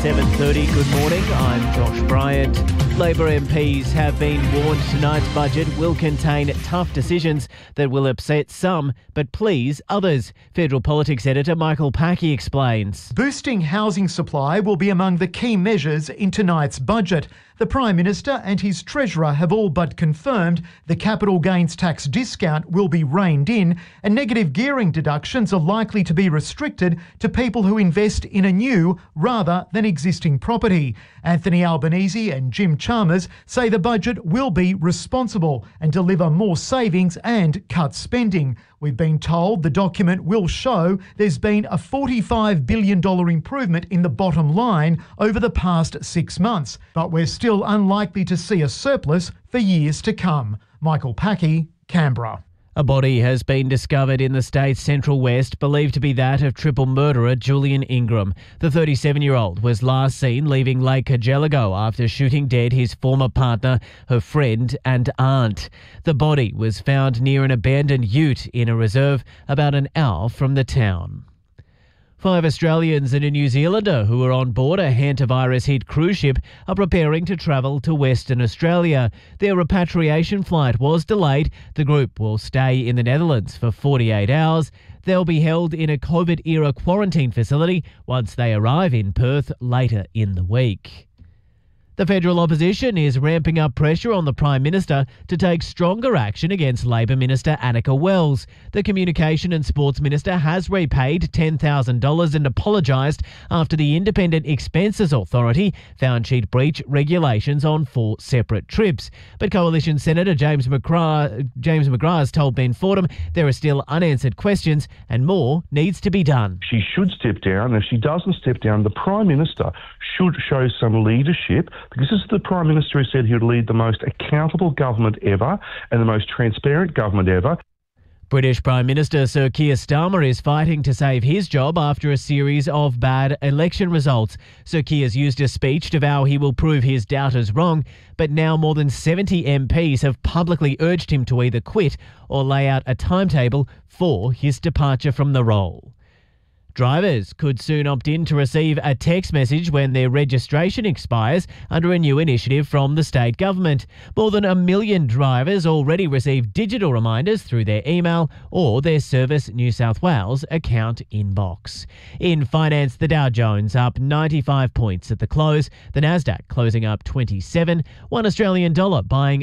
7:30. Good morning, I'm Josh Bryant. Labor MPs have been warned tonight's budget will contain tough decisions that will upset some but please others. Federal Politics editor Michael Packey explains. Boosting housing supply will be among the key measures in tonight's budget. The Prime Minister and his Treasurer have all but confirmed the capital gains tax discount will be reined in and negative gearing deductions are likely to be restricted to people who invest in a new rather than existing property. Anthony Albanese and Jim Chalmers say the budget will be responsible and deliver more savings and cut spending. We've been told the document will show there's been a $45 billion improvement in the bottom line over the past 6 months, but we're still unlikely to see a surplus for years to come. Michael Packey, Canberra. A body has been discovered in the state's central west, believed to be that of triple murderer Julian Ingram. The 37-year-old was last seen leaving Lake Cargelligo after shooting dead his former partner, her friend and aunt. The body was found near an abandoned ute in a reserve about an hour from the town. 5 Australians and a New Zealander who were on board a hantavirus-hit cruise ship are preparing to travel to Western Australia. Their repatriation flight was delayed. The group will stay in the Netherlands for 48 hours. They'll be held in a COVID-era quarantine facility once they arrive in Perth later in the week. The federal opposition is ramping up pressure on the Prime Minister to take stronger action against Labor Minister Annika Wells. The Communication and Sports Minister has repaid $10,000 and apologised after the Independent Expenses Authority found she'd breached regulations on 4 separate trips. But Coalition Senator James McGrath has told Ben Fordham there are still unanswered questions and more needs to be done. She should step down. If she doesn't step down, the Prime Minister should show some leadership, because this is the Prime Minister who said he would lead the most accountable government ever and the most transparent government ever. British Prime Minister Sir Keir Starmer is fighting to save his job after a series of bad election results. Sir Keir's used a speech to vow he will prove his doubters wrong, but now more than 70 MPs have publicly urged him to either quit or lay out a timetable for his departure from the role. Drivers could soon opt in to receive a text message when their registration expires under a new initiative from the state government. More than 1 million drivers already receive digital reminders through their email or their Service New South Wales account inbox. In finance, the Dow Jones up 95 points at the close, the Nasdaq closing up 27, $1 Australian dollar buying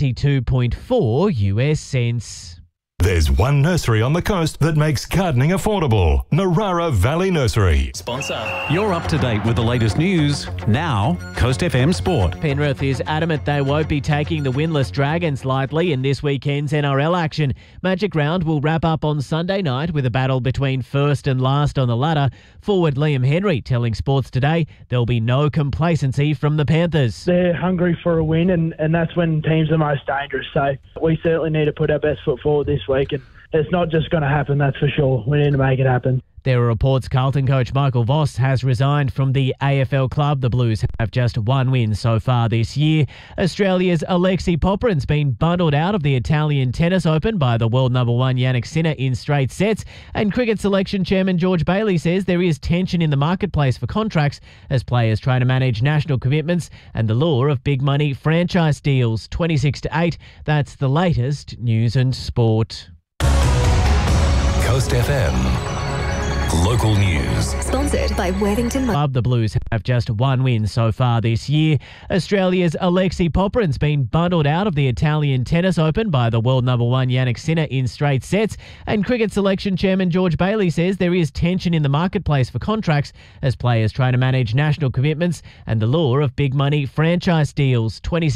72.4 US cents. There's one nursery on the coast that makes gardening affordable. Narara Valley Nursery. Sponsor. You're up to date with the latest news. Now, Coast FM Sport. Penrith is adamant they won't be taking the winless Dragons lightly in this weekend's NRL action. Magic Round will wrap up on Sunday night with a battle between first and last on the ladder. Forward Liam Henry telling Sports Today there'll be no complacency from the Panthers. They're hungry for a win, and that's when teams are most dangerous. So we certainly need to put our best foot forward this week, and it's not just going to happen, that's for sure. We need to make it happen. There are reports Carlton coach Michael Voss has resigned from the AFL club. The Blues have just 1 win so far this year. Australia's Alexei Popyrin's been bundled out of the Italian Tennis Open by the world number 1 Jannik Sinner in straight sets. And cricket selection chairman George Bailey says there is tension in the marketplace for contracts as players try to manage national commitments and the lure of big money franchise deals. 26-8, that's the latest news and sport. Coast FM. Local news. Sponsored by Worthington. The Blues have just 1 win so far this year. Australia's Alexei Popyrin's been bundled out of the Italian Tennis Open by the world number 1 Jannik Sinner in straight sets. And cricket selection chairman George Bailey says there is tension in the marketplace for contracts as players try to manage national commitments and the lure of big money franchise deals. 26